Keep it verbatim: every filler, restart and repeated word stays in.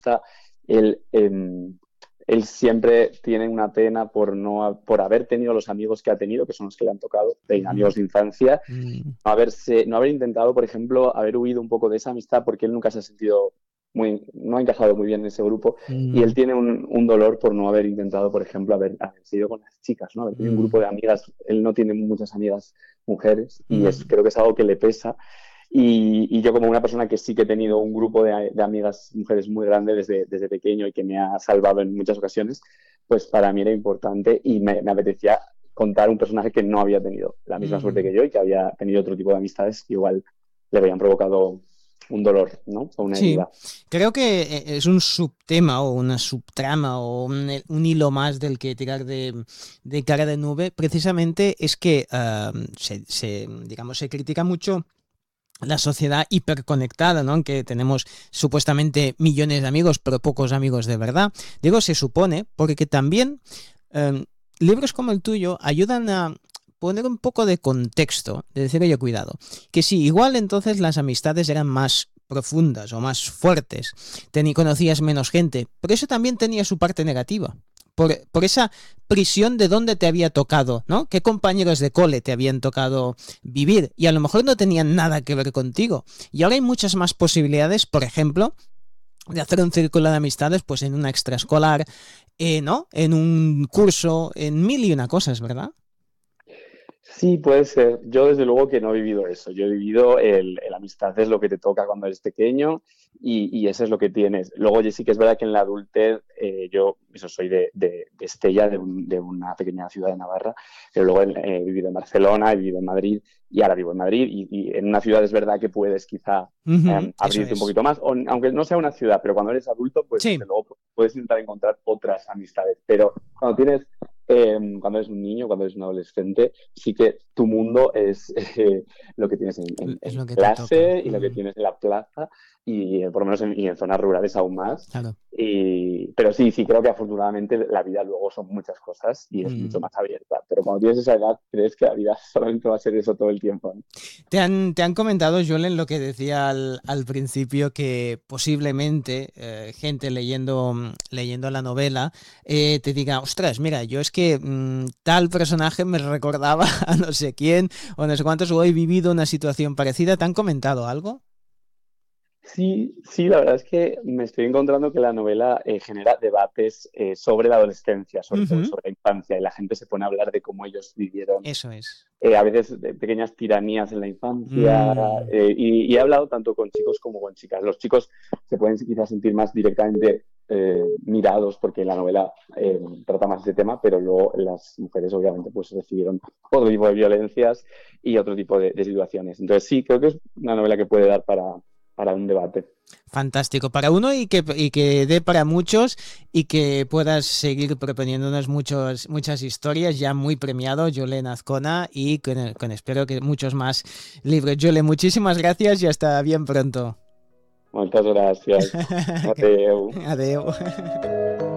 él, eh, él siempre tiene una pena por, no, por haber tenido los amigos que ha tenido, que son los que le han tocado, de Mm, amigos de infancia, mm, no haberse, no haber intentado, por ejemplo, haber huido un poco de esa amistad porque él nunca se ha sentido muy, no ha encajado muy bien en ese grupo y él mm, tiene un, un dolor por no haber intentado, por ejemplo, haber, haber sido con las chicas, ¿no? Haber tenido un grupo mm, de amigas, él no tiene muchas amigas mujeres y es, mm. creo que es algo que le pesa y, y yo como una persona que sí que he tenido un grupo de, de amigas mujeres muy grande desde, desde pequeño y que me ha salvado en muchas ocasiones, pues para mí era importante y me, me apetecía contar un personaje que no había tenido la misma suerte Mm. que yo y que había tenido otro tipo de amistades que igual le habían provocado un dolor, ¿no? O una Sí, herida. creo que eh, es un subtema o una subtrama o un, un hilo más del que tirar de, de cara de nube. Precisamente es que ah, se, se, digamos, se critica mucho la sociedad hiperconectada, ¿no? En que tenemos supuestamente millones de amigos, pero pocos amigos de verdad. Digo, se supone, porque también eh, libros como el tuyo ayudan a poner un poco de contexto, de decir, oye, cuidado, que sí, igual entonces las amistades eran más profundas o más fuertes, Tení, conocías menos gente, pero eso también tenía su parte negativa. Por, por esa prisión de dónde te había tocado, ¿no? ¿Qué compañeros de cole te habían tocado vivir? Y a lo mejor no tenían nada que ver contigo. Y ahora hay muchas más posibilidades, por ejemplo, de hacer un círculo de amistades pues en una extraescolar, eh, ¿no? En un curso, en mil y una cosas, ¿verdad? Sí, puede ser. Yo desde luego que no he vivido eso. Yo he vivido el, el amistad es lo que te toca cuando eres pequeño y, y eso es lo que tienes. Luego sí que es verdad que en la adultez eh, yo eso soy de, de, de Estella, de, un, de, una pequeña ciudad de Navarra, pero luego he, he vivido en Barcelona, he vivido en Madrid y ahora vivo en Madrid y, y en una ciudad es verdad que puedes quizá Uh -huh, eh, eso abrirte un es. poquito más, o, aunque no sea una ciudad, pero cuando eres adulto pues Sí. desde luego puedes intentar encontrar otras amistades. Pero cuando tienes eh, cuando eres un niño, cuando eres un adolescente, sí que tu mundo es eh, lo que tienes en, en, Es en lo que te toca. clase y lo que Mm, tienes en la plaza y eh, por lo menos en, y en zonas rurales aún más. claro. Y, pero sí, sí, creo que afortunadamente la vida luego son muchas cosas y es mucho Mm. más abierta. Pero cuando tienes esa edad, crees que la vida solamente va a ser eso todo el tiempo, ¿no? ¿Te han, te han comentado, Jolen, lo que decía al, al principio, que posiblemente eh, gente leyendo, leyendo la novela eh, te diga, ostras, mira, yo es que mmm, tal personaje me recordaba a no sé quién o no sé cuántos, o he vivido una situación parecida? ¿Te han comentado algo? Sí, sí, la verdad es que me estoy encontrando que la novela eh, genera debates eh, sobre la adolescencia, sobre todo Uh-huh. sobre la infancia, y la gente se pone a hablar de cómo ellos vivieron Eso es. eh, a veces de pequeñas tiranías en la infancia Mm, eh, y, y he hablado tanto con chicos como con chicas. Los chicos se pueden quizás sentir más directamente eh, mirados porque la novela eh, trata más ese tema, pero luego las mujeres obviamente pues recibieron otro tipo de violencias y otro tipo de, de situaciones. Entonces sí, creo que es una novela que puede dar para, para un debate. fantástico para uno y que, y que dé para muchos y que puedas seguir proponiéndonos muchos, muchas historias, ya muy premiado, Jolen Azcona, y con, con espero que muchos más libros. Jolen, muchísimas gracias y hasta bien pronto. Moltes gràcies. Adéu. Adeu.